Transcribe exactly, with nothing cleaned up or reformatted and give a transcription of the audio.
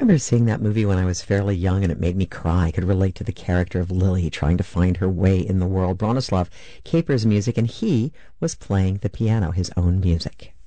remember seeing that movie when I was fairly young, and it made me cry. I could relate to the character of Lily trying to find her way in the world. Bronislaw Kapers' music, and he was playing the piano, his own music.